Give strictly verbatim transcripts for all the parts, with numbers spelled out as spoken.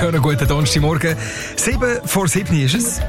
Schönen guten Donnerstagmorgen. Sieben vor sieben ist es.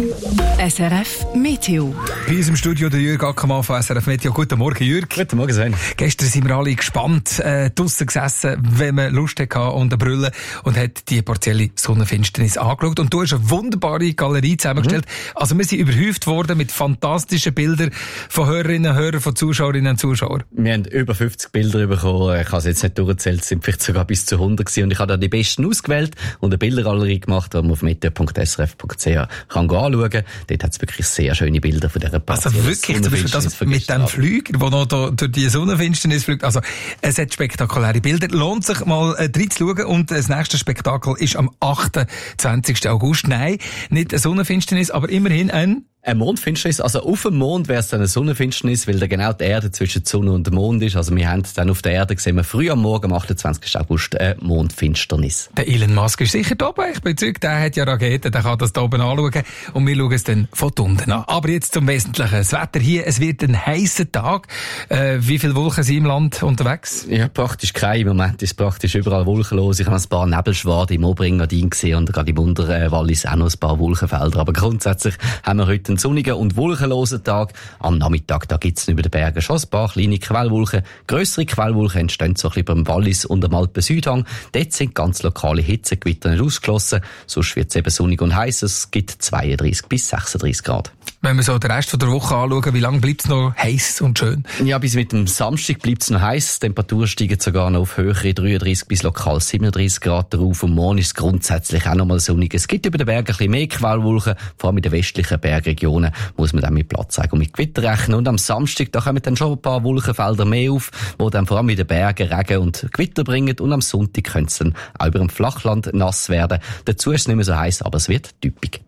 S R F Meteo. Bei uns im Studio der Jürg Ackermann von S R F Meteo. Guten Morgen, Jürg. Guten Morgen, Sven. Gestern sind wir alle gespannt äh, draussen gesessen, wenn man Lust hatte und eine Brille und hat die partielle Sonnenfinsternis angeschaut. Und du hast eine wunderbare Galerie zusammengestellt. Mhm. Also wir sind überhäuft worden mit fantastischen Bildern von Hörerinnen und Hörern, von Zuschauerinnen und Zuschauern. Wir haben über fünfzig Bilder bekommen. Ich habe es jetzt nicht durchgezählt, es sind vielleicht sogar bis zu hundert gewesen. Und ich habe da die besten ausgewählt und eine Bildergalerie gemacht, die man auf meteo punkt s r f punkt c h kann anschauen. Dort hat es wirklich sehr schöne Bilder von dieser Partie. Also wirklich, zum Beispiel das mit dem Flüger, der noch da durch die Sonnenfinsternis fliegt. Also es hat spektakuläre Bilder. Lohnt sich mal äh, reinzuschauen. Und das nächste Spektakel ist am achtundzwanzigsten August. Nein, nicht eine Sonnenfinsternis, aber immerhin ein... Eine Mondfinsternis, also auf dem Mond wäre es dann eine Sonnenfinsternis, weil da genau die Erde zwischen der Sonne und dem Mond ist. Also wir haben dann auf der Erde gesehen, wir früh am Morgen, am achtundzwanzigsten August, eine Mondfinsternis. Der Elon Musk ist sicher da oben. Ich bin überzeugt, der hat ja Raketen, der kann das da oben anschauen. Und wir schauen es dann von unten an. Aber jetzt zum Wesentlichen. Das Wetter hier, es wird ein heißer Tag. Äh, wie viele Wolken sind im Land unterwegs? Ja, praktisch kein. Im Moment ist praktisch überall wolkenlos. Ich habe ein paar Nebelschwaden im Oberengadin gesehen und gerade im Unterwallis auch noch ein paar Wolkenfelder. Aber grundsätzlich haben wir heute einen sonnigen und wolkenlosen Tag. Am Nachmittag, da gibt's über den Bergen schon ein paar kleine Quellwolken. Grössere Quellwolken entstehen so ein bisschen beim Wallis und am Alpen-Südhang. Dort sind ganz lokale Hitzegewitter nicht ausgeschlossen. Sonst wird's eben sonnig und heiß. Es gibt zweiunddreißig bis sechsunddreißig Grad. Wenn wir so den Rest der Woche anschauen, wie lange bleibt's noch heiß und schön? Ja, bis mit dem Samstag bleibt's noch heiß. Die Temperaturen steigen sogar noch auf höhere dreiunddreißig bis lokal siebenunddreißig Grad drauf. Und morgen ist es grundsätzlich auch noch mal sonnig. Es gibt über den Bergen ein bisschen mehr Quellwolken, vor allem in den westlichen Bergregionen muss man dann mit Platzeigen und mit Gewitter rechnen. Und am Samstag, da kommen dann schon ein paar Wolkenfelder mehr auf, die dann vor allem in den Bergen Regen und Gewitter bringen. Und am Sonntag könnte es dann auch über dem Flachland nass werden. Dazu ist es nicht mehr so heiß, aber es wird typisch.